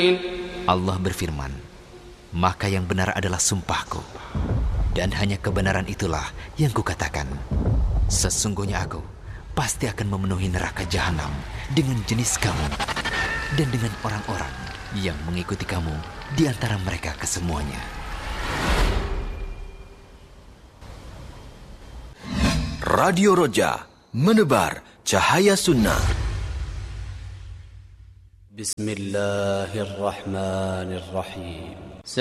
Allah berfirman, maka yang benar adalah sumpahku, dan hanya kebenaran itulah yang kukatakan. Sesungguhnya aku pasti akan memenuhi neraka jahanam dengan jenis kamu dan dengan orang-orang yang mengikuti kamu di antara mereka kesemuanya. Radio Roja, menebar cahaya sunnah. Bismillahirrahmanirrahim.